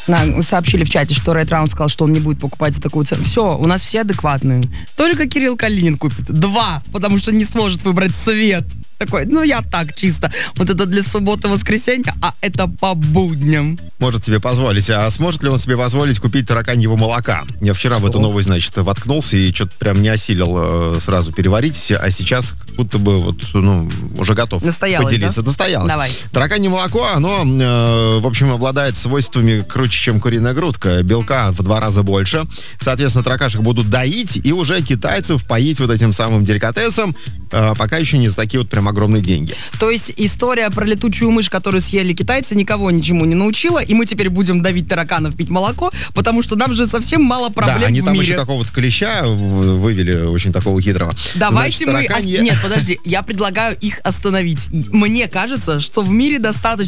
Сообщили в чате, что Райт Раунд сказал, что он не будет покупать за такую цену. Все, у нас все адекватные. Только Кирилл Калинин купит. 2, потому что не сможет выбрать цвет. Такой, я так чисто. Вот это для субботы-воскресенья, а это по будням. Может себе позволить. А сможет ли он себе позволить купить тараканьего молока? Я вчера в эту новость, значит, воткнулся и что-то прям не осилил сразу переварить, а сейчас как будто бы уже готов поделиться. Да? Настоялось. Давай. Тараканье молоко, оно, в общем, обладает свойствами круче, чем куриная грудка. Белка в 2 раза больше. Соответственно, таракашек будут доить и уже китайцев поить вот этим самым деликатесом, пока еще не за такие вот прям огромные деньги. То есть история про летучую мышь, которую съели китайцы, никого ничему не научила, и мы теперь будем давить тараканов, пить молоко, потому что нам же совсем мало проблем в мире. Да, они там еще какого-то клеща вывели, очень такого хитрого. Давайте Нет, подожди, я предлагаю их остановить. Мне кажется, что в мире достаточно